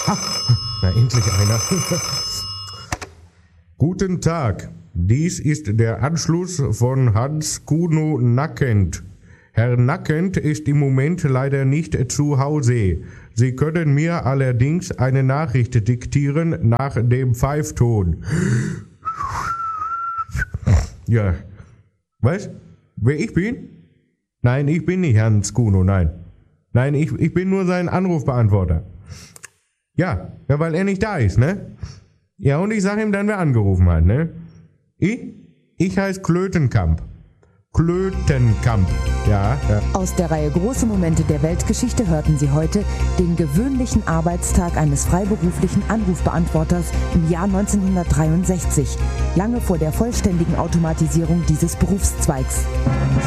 Na, endlich einer. Guten Tag, dies ist der Anschluss von Hans Kuno Nackend. Herr Nackend ist im Moment leider nicht zu Hause. Sie können mir allerdings eine Nachricht diktieren nach dem Pfeifton. Ja. Was? Wer ich bin? Nein, ich bin nicht Hans Kuno, nein. Nein, ich bin nur sein Anrufbeantworter. Ja, weil er nicht da ist, ne? Ja, und ich sag ihm dann, wer angerufen hat, ne? Ich heiße Klötenkamp. Klötenkamp, ja. Aus der Reihe Große Momente der Weltgeschichte hörten Sie heute den gewöhnlichen Arbeitstag eines freiberuflichen Anrufbeantworters im Jahr 1963, lange vor der vollständigen Automatisierung dieses Berufszweigs.